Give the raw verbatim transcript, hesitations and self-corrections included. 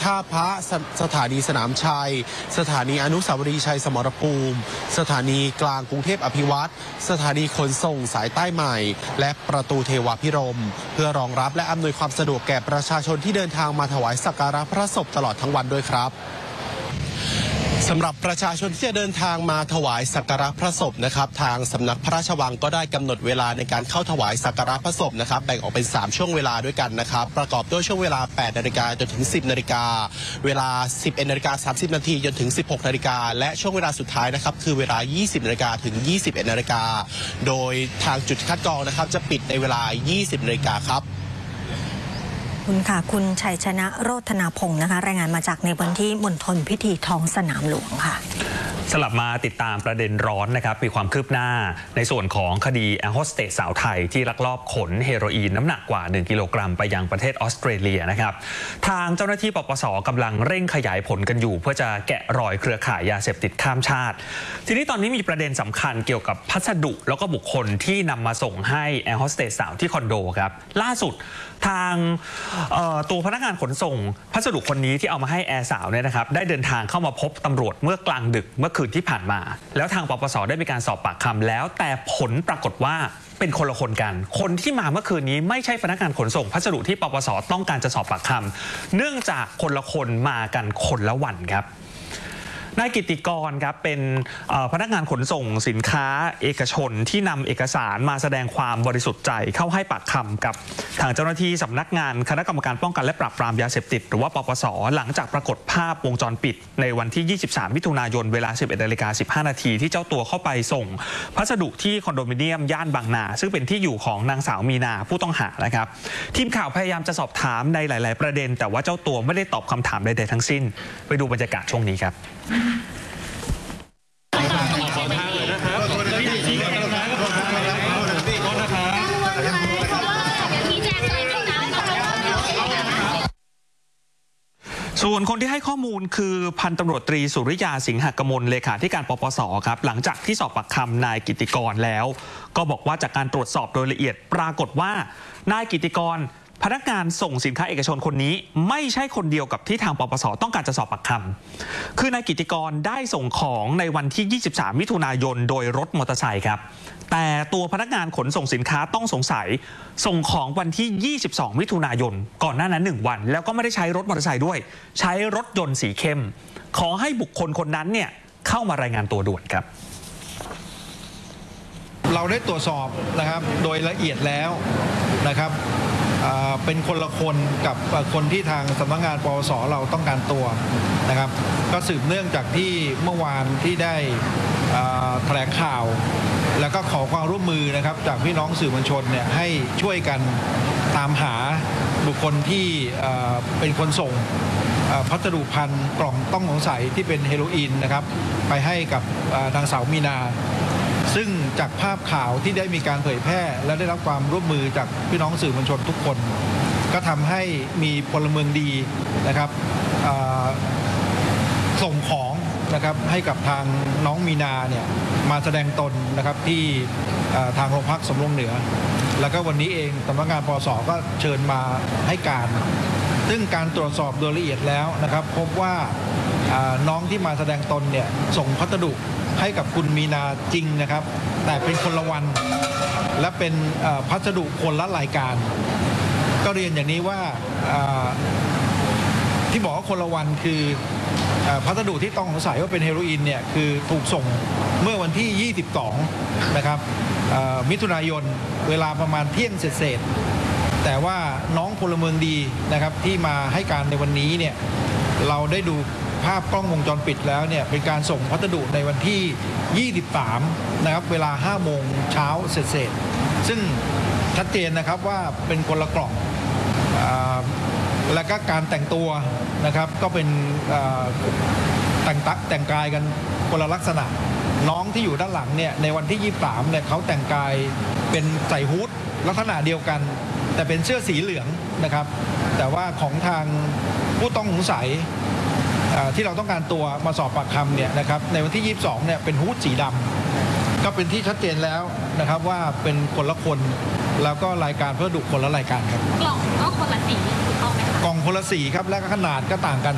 ท่าพระสสถานีสนามชัยสถานีอนุสาวรีย์ชัยสมรภูมิสถานีกลางกรุงเทพอภิวัตรสถานีขนส่งสายใต้ใหม่และประตูเทวาภิรมย์เพื่อรองรับและอำนวยความสะดวกแก่ประชาชนที่เดินทางมาถวายสักการะพระศพตลอดทั้งวันด้วยครับสำหรับประชาชนที่จะเดินทางมาถวายสักการะพระศพนะครับทางสำนักพระราชวังก็ได้กำหนดเวลาในการเข้าถวายสักการะพระศพนะครับแบ่งออกเป็นสามช่วงเวลาด้วยกันนะครับประกอบด้วยช่วงเวลาแปดนาฬิกาจนถึงสิบนาฬิกาเวลาสิบเอ็ดนาฬิกาสามสิบนาทีจนถึงสิบหกนาฬิกาและช่วงเวลาสุดท้ายนะครับคือเวลายี่สิบนาฬิกาถึงยี่สิบเอ็ดนาฬิกาโดยทางจุดคัดกรองนะครับจะปิดในเวลายี่สิบนาฬิกาครับคุณค่ะคุณชัยชนะโรธนาพงศ์นะคะรายงานมาจากในพื้นที่มณฑลพิธีท้องสนามหลวงค่ะสลับมาติดตามประเด็นร้อนนะครับมีความคืบหน้าในส่วนของคดีแอร์โฮสเตสสาวไทยที่ลักลอบขนเฮโรอีนน้ำหนักกว่าหนึ่งกิโลกรัมไปยังประเทศออสเตรเลียนะครับทางเจ้าหน้าที่ปปส.กำลังเร่งขยายผลกันอยู่เพื่อจะแกะรอยเครือข่ายยาเสพติดข้ามชาติทีนี้ตอนนี้มีประเด็นสำคัญเกี่ยวกับพัสดุแล้วก็บุคคลที่นำมาส่งให้แอร์โฮสเตสสาวที่คอนโดครับล่าสุดทางตัวพนักงานขนส่งพัสดุคนนี้ที่เอามาให้แอร์สาวเนี่ยนะครับได้เดินทางเข้ามาพบตำรวจเมื่อกลางดึกเมื่อคืนที่ผ่านมาแล้วทางปปส.ได้มีการสอบปากคำแล้วแต่ผลปรากฏว่าเป็นคนละคนกันคนที่มาเมื่อคืนนี้ไม่ใช่พนักงานขนส่งพัสดุที่ปปส.ต้องการจะสอบปากคำเนื่องจากคนละคนมากันคนละวันครับนายกิติกรครับเป็นพนักงานขนส่งสินค้าเอกชนที่นำเอกสารมาแสดงความบริสุทธิ์ใจเข้าให้ปากคำกับทางเจ้าหน้าที่สำนักงานคณะกรรมการป้องกันและปราบปรามยาเสพติดหรือว่าปปส.หลังจากปรากฏภาพวงจรปิดในวันที่ยี่สิบสามมิถุนายนเวลา สิบเอ็ดนาฬิกาสิบห้านาทีที่เจ้าตัวเข้าไปส่งพัสดุที่คอนโดมิเนียมย่านบางนาซึ่งเป็นที่อยู่ของนางสาวมีนาผู้ต้องหานะครับทีมข่าวพยายามจะสอบถามในหลายๆประเด็นแต่ว่าเจ้าตัวไม่ได้ตอบคำถามใดๆทั้งสิ้นไปดูบรรยากาศช่วงนี้ครับส่วนคนที่ให้ข้อมูลคือพันตำรวจตรีสุริยาสิงหกมลเลขาธิการปปส.ครับหลังจากที่สอบปากคำนายกิติกรแล้วก็บอกว่าจากการตรวจสอบโดยละเอียดปรากฏว่านายกิติกรพนักงานส่งสินค้าเอกชนคนนี้ไม่ใช่คนเดียวกับที่ทางปปส.ต้องการจะสอบปากคำคือนายกิติกรได้ส่งของในวันที่ยี่สิบสามมิถุนายนโดยรถมอเตอร์ไซค์ครับแต่ตัวพนักงานขนส่งสินค้าต้องสงสัยส่งของวันที่ยี่สิบสองมิถุนายนก่อนหน้านั้นหนึ่งวันแล้วก็ไม่ได้ใช้รถมอเตอร์ไซค์ด้วยใช้รถยนต์สีเข้มขอให้บุคคลคนนั้นเนี่ยเข้ามารายงานตัวด่วนครับเราได้ตรวจสอบนะครับโดยละเอียดแล้วนะครับเป็นคนละคนกับคนที่ทางสำนักงานปปส.เราต้องการตัวนะครับก็สืบเนื่องจากที่เมื่อวานที่ได้แถลงข่าวแล้วก็ขอความร่วมมือนะครับจากพี่น้องสื่อมวลชนเนี่ยให้ช่วยกันตามหาบุคคลที่เป็นคนส่งพัสดุพันกล่องต้องสงสัยที่เป็นเฮโรอีนนะครับไปให้กับนางสาวมีนาซึ่งจากภาพข่าวที่ได้มีการเผยแพร่และได้รับความร่วมมือจากพี่น้องสื่อมวลชนทุกคนก็ทำให้มีพลเมืองดีนะครับส่งของนะครับให้กับทางน้องมีนาเนี่ยมาแสดงตนนะครับที่ทางโรงพักสำโรงเหนือแล้วก็วันนี้เองสำนักงานปปส.ก็เชิญมาให้การซึ่งการตรวจสอบโดยละเอียดแล้วนะครับพบว่าน้องที่มาแสดงตนเนี่ยส่งพัสดุให้กับคุณมีนาจริงนะครับแต่เป็นคนละวันและเป็นพัสดุคนละรายการก็เรียนอย่างนี้ว่าที่บอกว่าคนละวันคือพัสดุที่ต้องสงสัยว่าเป็นเฮโรอีนเนี่ยคือถูกส่งเมื่อวันที่ยี่สิบสองนะครับมิถุนายนเวลาประมาณเที่ยงเศษแต่ว่าน้องพลเมืองดีนะครับที่มาให้การในวันนี้เนี่ยเราได้ดูภาพกล้องวงจรปิดแล้วเนี่ยเป็นการส่งพัสดุในวันที่ยี่สิบสามนะครับเวลาห้าโมงเช้าเศษซึ่งชัดเจนนะครับว่าเป็นคนละกล่องและก็การแต่งตัวนะครับก็เป็นแต่งตักแต่งกายกันคนละลักษณะน้องที่อยู่ด้านหลังเนี่ยในวันที่ยี่สิบสามเนี่ยเขาแต่งกายเป็นใส่ฮู้ดลักษณะเดียวกันแต่เป็นเสื้อสีเหลืองนะครับแต่ว่าของทางผู้ต้องสงสัยที่เราต้องการตัวมาสอบปากคำเนี่ยนะครับในวันที่ยี่สิบสองเนี่ยเป็นฮู้ดสีดำก็เป็นที่ชัดเจนแล้วนะครับว่าเป็นคนละคนแล้วก็รายการเพื่อดุคนละรายการครับกล่องก็คนละสีถูกต้องไหมคะกล่องคนละสีครับและก็ขนาดก็ต่างกัน